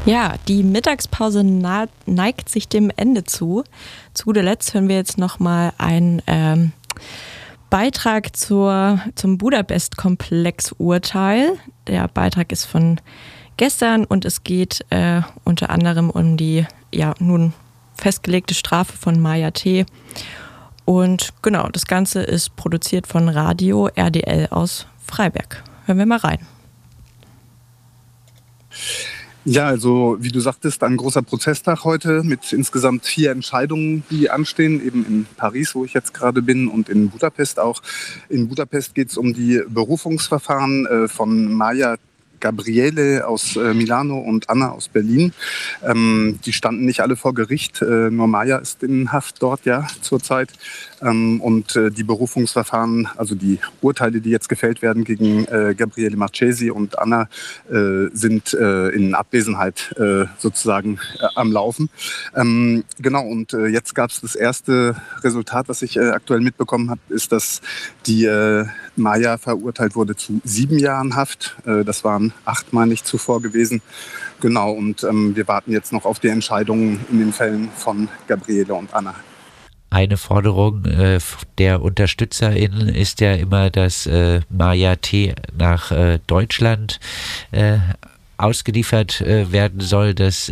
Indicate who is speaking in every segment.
Speaker 1: Ja, die Mittagspause neigt sich dem Ende zu. Zu guter Letzt hören wir jetzt nochmal einen Beitrag zum Budapest-Komplex-Urteil. Der Beitrag ist von gestern und es geht unter anderem um die nun festgelegte Strafe von Maja T. Und genau, das Ganze ist produziert von Radio RDL aus Freiberg. Hören wir mal rein.
Speaker 2: Ja, also wie du sagtest, ein großer Prozesstag heute mit insgesamt 4 Entscheidungen, die anstehen, eben in Paris, wo ich jetzt gerade bin, und in Budapest auch. In Budapest geht es um die Berufungsverfahren von Maja Gabriele aus Milano und Anna aus Berlin. Die standen nicht alle vor Gericht, nur Maja ist in Haft dort ja zurzeit. Und die Berufungsverfahren, also die Urteile, die jetzt gefällt werden gegen Gabriele Marchesi und Anna, sind in Abwesenheit sozusagen am Laufen. Genau, und jetzt gab es das erste Resultat, was ich aktuell mitbekommen habe, ist, dass die Maja verurteilt wurde zu 7 Jahren Haft. Das waren 8, meine ich, zuvor gewesen. Genau, und wir warten jetzt noch auf die Entscheidungen in den Fällen von Gabriele und Anna.
Speaker 3: Eine Forderung der UnterstützerInnen ist ja immer, dass Maja T. nach Deutschland ausgeliefert werden soll, dass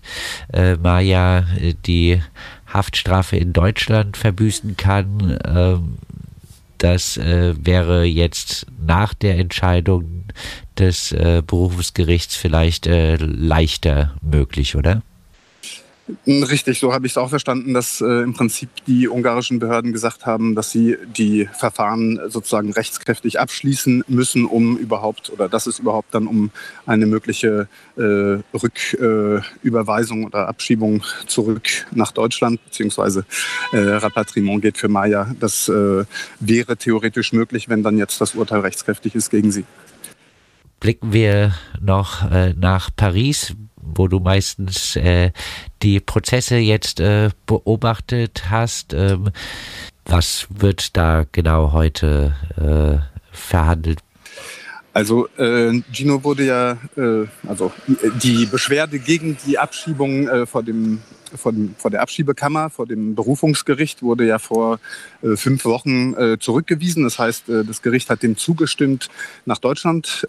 Speaker 3: Maja die Haftstrafe in Deutschland verbüßen kann. Das wäre jetzt nach der Entscheidung des Berufungsgerichts vielleicht leichter möglich, oder?
Speaker 2: Richtig, so habe ich es auch verstanden, dass im Prinzip die ungarischen Behörden gesagt haben, dass sie die Verfahren sozusagen rechtskräftig abschließen müssen, um überhaupt, oder dass es überhaupt dann um eine mögliche Rücküberweisung oder Abschiebung zurück nach Deutschland beziehungsweise Rapatriement geht für Maja. Das wäre theoretisch möglich, wenn dann jetzt das Urteil rechtskräftig ist gegen sie.
Speaker 3: Blicken wir noch nach Paris, wo du meistens die Prozesse jetzt beobachtet hast. Was wird da genau heute verhandelt?
Speaker 2: Also Gino wurde ja, also die Beschwerde gegen die Abschiebung vor der Abschiebekammer, vor dem Berufungsgericht, wurde ja vor 5 Wochen zurückgewiesen. Das heißt, das Gericht hat dem zugestimmt, nach Deutschland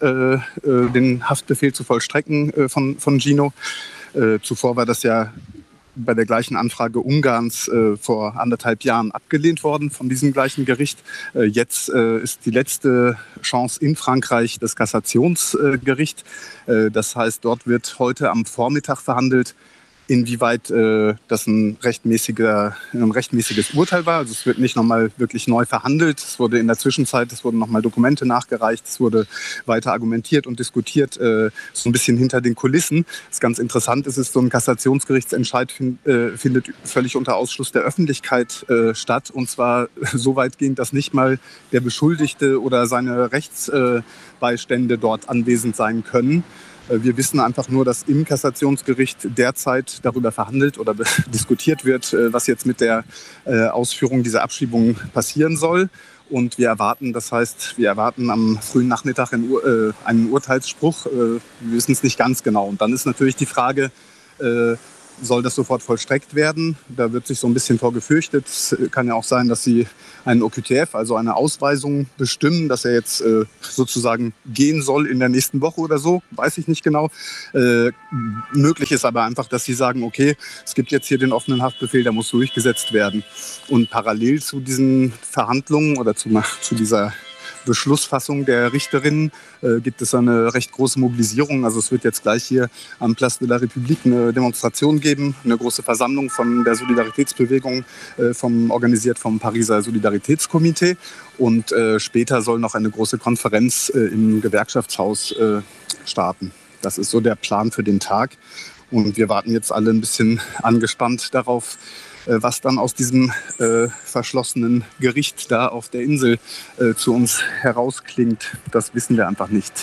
Speaker 2: den Haftbefehl zu vollstrecken von Gino. Zuvor war das ja bei der gleichen Anfrage Ungarns vor 1,5 Jahren abgelehnt worden von diesem gleichen Gericht. Jetzt ist die letzte Chance in Frankreich das Kassationsgericht. Das heißt, dort wird heute am Vormittag verhandelt, inwieweit das ein rechtmäßiges Urteil war. Also es wird nicht nochmal wirklich neu verhandelt. Es wurde in der Zwischenzeit, es wurden nochmal Dokumente nachgereicht, es wurde weiter argumentiert und diskutiert, so ein bisschen hinter den Kulissen. Was ganz interessant ist, so ein Kassationsgerichtsentscheid findet völlig unter Ausschluss der Öffentlichkeit statt. Und zwar so weitgehend, dass nicht mal der Beschuldigte oder seine Rechtsbeistände dort anwesend sein können. Wir wissen einfach nur, dass im Kassationsgericht derzeit darüber verhandelt oder diskutiert wird, was jetzt mit der Ausführung dieser Abschiebung passieren soll. Und wir erwarten am frühen Nachmittag einen Urteilsspruch. Wir wissen es nicht ganz genau. Und dann ist natürlich die Frage, soll das sofort vollstreckt werden? Da wird sich so ein bisschen vor gefürchtet. Es kann ja auch sein, dass sie einen OQTF, also eine Ausweisung, bestimmen, dass er jetzt sozusagen gehen soll in der nächsten Woche oder so. Weiß ich nicht genau. Möglich ist aber einfach, dass sie sagen, okay, es gibt jetzt hier den offenen Haftbefehl, der muss durchgesetzt werden. Und parallel zu diesen Verhandlungen oder zu dieser Beschlussfassung der Richterinnen gibt es eine recht große Mobilisierung. Also es wird jetzt gleich hier am Place de la République eine Demonstration geben, eine große Versammlung von der Solidaritätsbewegung, organisiert vom Pariser Solidaritätskomitee. Und später soll noch eine große Konferenz im Gewerkschaftshaus starten. Das ist so der Plan für den Tag. Und wir warten jetzt alle ein bisschen angespannt darauf, was dann aus diesem verschlossenen Gericht da auf der Insel zu uns herausklingt. Das wissen wir einfach nicht.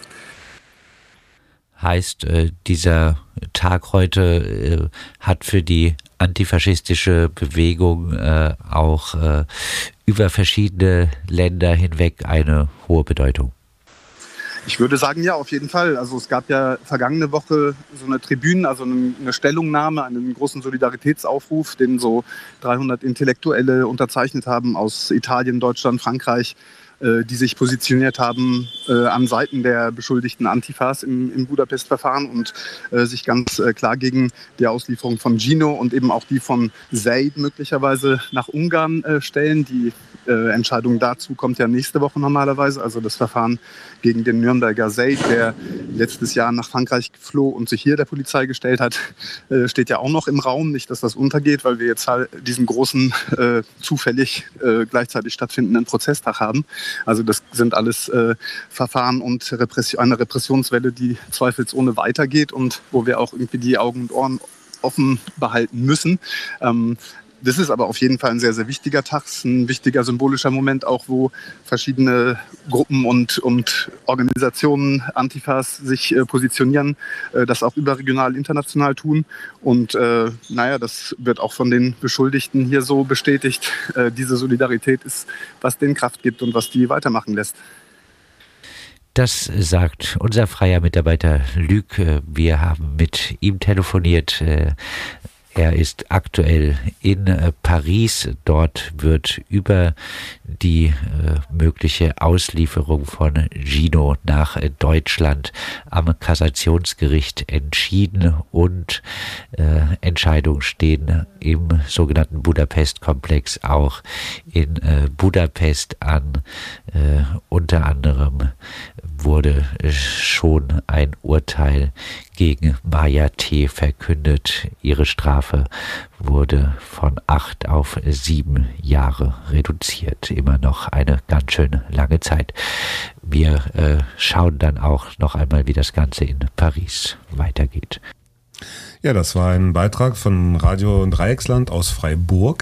Speaker 3: Heißt, dieser Tag heute hat für die antifaschistische Bewegung auch über verschiedene Länder hinweg eine hohe Bedeutung.
Speaker 2: Ich würde sagen, ja, auf jeden Fall. Also es gab ja vergangene Woche so eine Tribüne, also eine Stellungnahme, einen großen Solidaritätsaufruf, den so 300 Intellektuelle unterzeichnet haben aus Italien, Deutschland, Frankreich, die sich positioniert haben an Seiten der beschuldigten Antifas im Budapest-Verfahren und sich ganz klar gegen die Auslieferung von Gino und eben auch die von Zeid möglicherweise nach Ungarn stellen. Die Entscheidung dazu kommt ja nächste Woche normalerweise. Also das Verfahren gegen den Nürnberger Zeid, der letztes Jahr nach Frankreich floh und sich hier der Polizei gestellt hat, steht ja auch noch im Raum. Nicht, dass das untergeht, weil wir jetzt halt diesen großen, zufällig gleichzeitig stattfindenden Prozesstag haben. Also das sind alles Verfahren und eine Repressionswelle, die zweifelsohne weitergeht und wo wir auch irgendwie die Augen und Ohren offen behalten müssen. Das ist aber auf jeden Fall ein sehr, sehr wichtiger Tag, ein wichtiger symbolischer Moment auch, wo verschiedene Gruppen und Organisationen, Antifas, sich positionieren, das auch überregional, international tun. Und das wird auch von den Beschuldigten hier so bestätigt. Diese Solidarität ist, was denen Kraft gibt und was die weitermachen lässt.
Speaker 3: Das sagt unser freier Mitarbeiter Luc. Wir haben mit ihm telefoniert. Er ist aktuell in Paris. Dort wird über die mögliche Auslieferung von Gino nach Deutschland am Kassationsgericht entschieden und Entscheidungen stehen im sogenannten Budapest-Komplex auch in Budapest an. Unter anderem wurde schon ein Urteil gegen Maja T. verkündet. Ihre Strafe wurde von 8 auf 7 Jahre reduziert. Immer noch eine ganz schön lange Zeit. Wir schauen dann auch noch einmal, wie das Ganze in Paris weitergeht.
Speaker 4: Ja, das war ein Beitrag von Radio Dreiecksland aus Freiburg.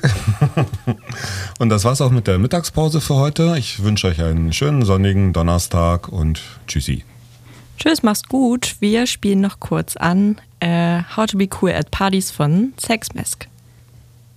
Speaker 4: Und das war's auch mit der Mittagspause für heute. Ich wünsche euch einen schönen sonnigen Donnerstag und tschüssi.
Speaker 1: Tschüss, mach's gut. Wir spielen noch kurz an How to be Cool at Parties von Sex Mask.